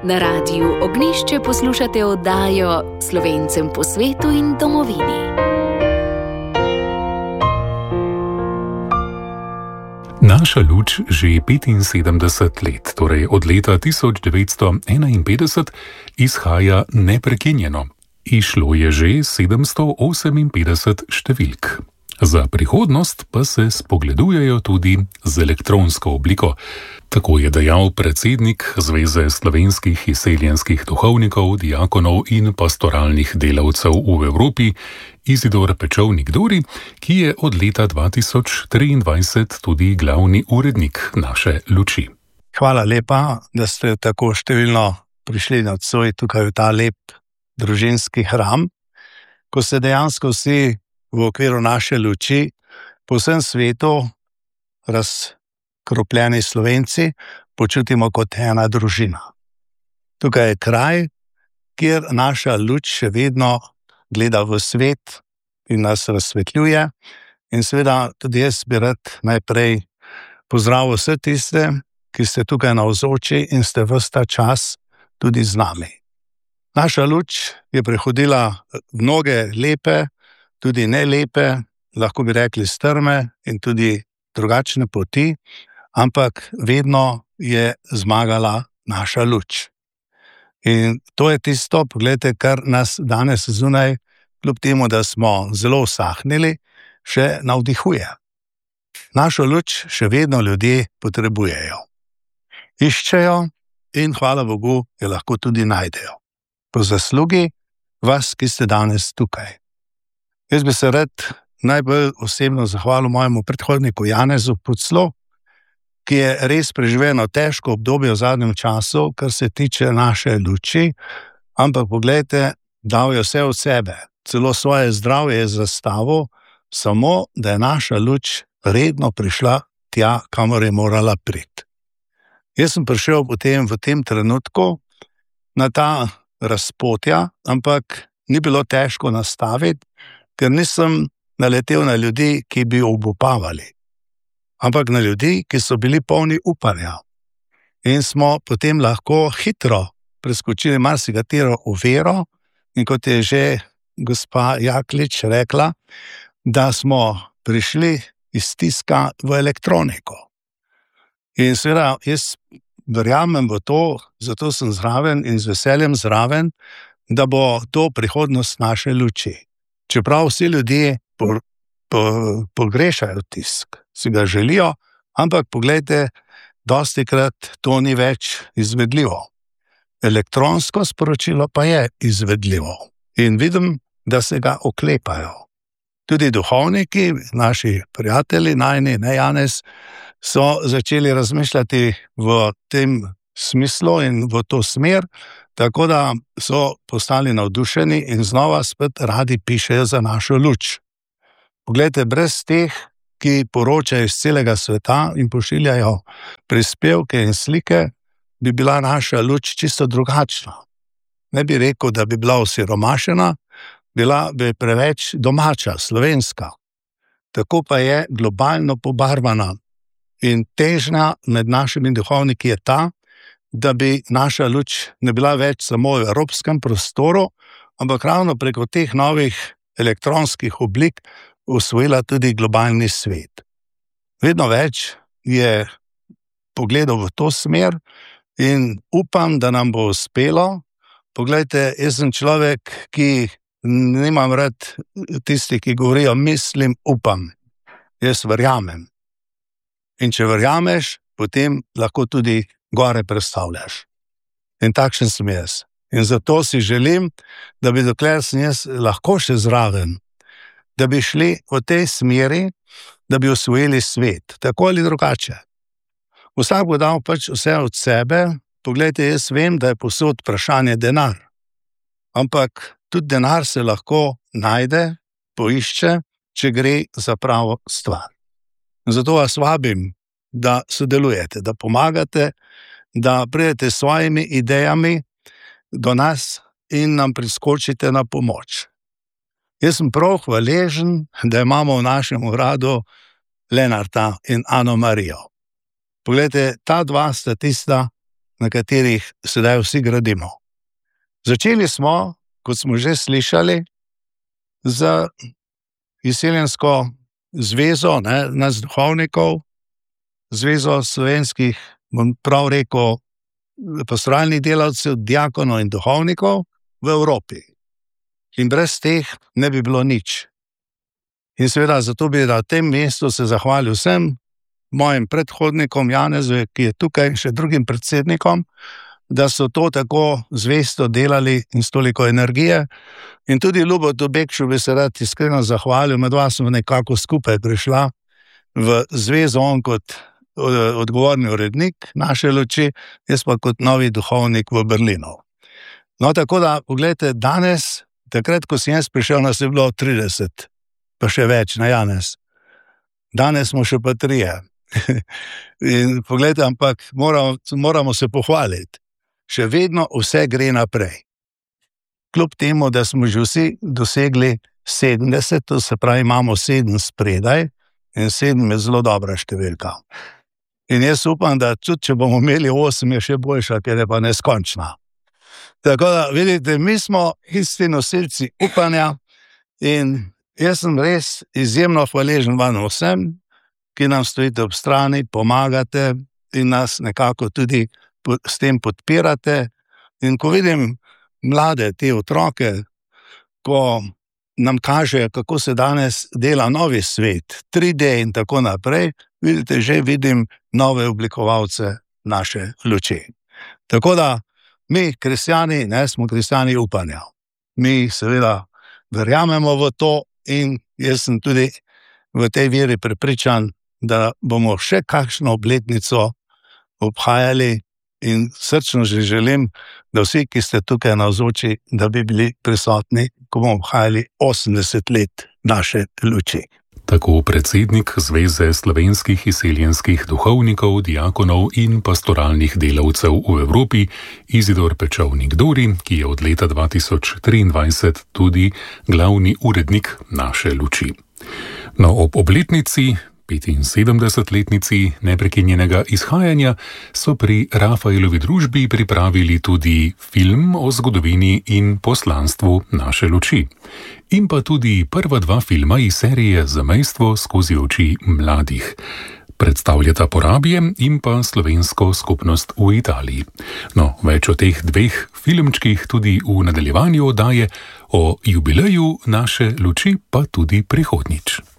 Na Radiu Ognjišče poslušate oddajo Slovencem po svetu in domovini. Naša luč že 75 let, torej od leta 1951, izhaja neprekinjeno. Išlo je že 758 številk. Za prihodnost pa se spogledujejo tudi z elektronsko obliko. Tako je dejal predsednik Zveze slovenskih izseljenskih duhovnikov, diakonov in pastoralnih delavcev v Evropi, Izidor Pečovnik-Duri, ki je od leta 2023 tudi glavni urednik naše luči. Hvala lepa, da ste tako številno prišli nocoj tukaj v ta lep družinski hram, ko se dejansko vsi v okviru naše luči po vsem svetu razkropljeni Slovenci počutimo kot ena družina. Tukaj je kraj, kjer naša luč še vedno gleda v svet in nas razsvetljuje. In seveda tudi jaz bi rad najprej pozdravil vse tiste, ki ste tukaj navzoči in ste ves ta čas tudi z nami. Naša luč je prehodila mnoge lepe, tudi nelepe, lahko bi rekli strme in tudi drugačne poti, ampak vedno je zmagala naša luč. In to je tisto, poglejte, kar nas danes zunaj, kljub temu, da smo zelo usahnili, še navdihuje. Našo luč še vedno ljudje potrebujejo. Iščejo in hvala Bogu, jo lahko tudi najdejo. Po zaslugi vas, ki ste danes tukaj. Jaz bi se rad najbolj osebno zahvalil mojemu predhodniku Janezu Puclu, ki je res preživelo težko obdobje v zadnjem času, kar se tiče naše luči, ampak poglejte, dal je vse od sebe, celo svoje zdravje je zastavil, samo da je naša luč redno prišla tja, kamor je morala priti. Jaz sem prišel potem v tem trenutku na ta razpotja, ampak ni bilo težko nastaviti, ker nisem naletel na ljudi, ki bi obupavali, ampak na ljudi, ki so bili polni upanja. In smo potem lahko hitro preskočili marsikatero oviro in kot je že gospa Jaklič rekla, da smo prišli iz tiska v elektroniko. In seveda jaz verjamem v to, zato sem zraven in z veseljem zraven, da bo to prihodnost naše luči. Čeprav vsi ljudje pogrešajo tisk, si ga želijo, ampak poglejte, dostikrat to ni več izvedljivo. Elektronsko sporočilo pa je izvedljivo in vidim, da se ga oklepajo. Tudi duhovniki, naši prijatelji, najni, ne Janez, so začeli razmišljati v tem smislu in v to smer, tako da so postali navdušeni in znova spet radi pišejo za našo luč. Poglejte, brez teh, ki poročajo iz celega sveta in pošiljajo prispevke in slike, bi bila naša luč čisto drugačna. Ne bi rekel, da bi bila osiromašena, bila bi preveč domača, slovenska. Tako pa je globalno pobarvana in težnja med našimi duhovniki je ta, da bi naša luč ne bila več samo v evropskem prostoru, ampak ravno preko teh novih elektronskih oblik osvojila tudi globalni svet. Vedno več je pogledal v to smer in upam, da nam bo uspelo. Poglejte, jaz sem človek, ki nimam rad tisti, ki govorijo mislim, upam. Jaz verjamem. In če verjameš, potem lahko tudi gore predstavljaš. In takšen sem jaz. In zato si želim, da bi dokler sem jaz lahko še zraven, da bi šli v tej smeri, da bi osvojili svet, tako ali drugače. Vsak bo dal pač vse od sebe. Poglejte, jaz vem, da je povsod vprašanje denar. Ampak tudi denar se lahko najde, poišče, če gre za pravo stvar. Zato vas vabim, da sodelujete, da pomagate, da pridete s svojimi idejami do nas in nam priskočite na pomoč. Jaz sem prav hvaležen, da imamo v našem uradu Lenarta in Ano Marijo. Poglejte, ta dva sta tista na katerih sedaj vsi gradimo. Začeli smo, kot smo že slišali, z izseljensko zvezo, nas duhovnikov, zvezo slovenskih, bom prav rekel, pastoralnih delavcev, diakonov in duhovnikov v Evropi. In brez teh ne bi bilo nič. In seveda zato bi na tem mestu se zahvalil vsem mojim predhodnikom, Janezu, ki je tukaj, še drugim predsednikom, da so to tako zvesto delali in s toliko energije. In tudi Ljubotu Bekšu bi se rad iskreno zahvalil, medva smo nekako skupaj prišla v zvezo, on kot odgovorni urednik naše luči, jaz pa kot novi duhovnik v Berlinu. No, tako da, pogledajte, danes, takrat, ko sem jaz prišel, nas je bilo 30, pa še več, na Janez. Danes smo še pa 3. In pogledajte, ampak moramo se pohvaliti. Še vedno vse gre naprej. Kljub temu, da smo že vsi dosegli 70, to se pravi, imamo 7 spredaj in 7 je zelo dobra številka. In jaz upam, da tudi, če bomo imeli 8, je še boljša, ker je pa neskončna. Tako da, vidite, mi smo isti nosilci upanja in jaz sem res izjemno hvaležen vam vsem, ki nam stojite ob strani, pomagate in nas nekako tudi s tem podpirate. In ko vidim mlade, te otroke, ko nam kažejo, kako se danes dela novi svet, 3D in tako naprej, vidite, že vidim nove oblikovalce naše luči. Tako da, mi, kristjani, smo kristjani upanja. Mi seveda verjamemo v to in jaz sem tudi v tej veri prepričan, da bomo še kakšno obletnico obhajali in srčno že želim, da vsi, ki ste tukaj navzoči, da bi bili prisotni, ko bomo obhajali 80 let naše luči. Tako predsednik Zveze slovenskih izseljenskih duhovnikov, diakonov in pastoralnih delavcev v Evropi, Izidor Pečovnik-Dori, ki je od leta 2023 tudi glavni urednik naše luči. No, ob obletnici 75-letnici neprekinjenega izhajanja so pri Rafaelovi družbi pripravili tudi film o zgodovini in poslanstvu naše luči. In pa tudi prva 2 filma iz serije Zamejstvo skozi oči mladih. Predstavljata Porabje in pa slovensko skupnost v Italiji. No, več o teh 2 filmčkih tudi v nadaljevanju oddaje, o jubileju naše luči pa tudi prihodnjič.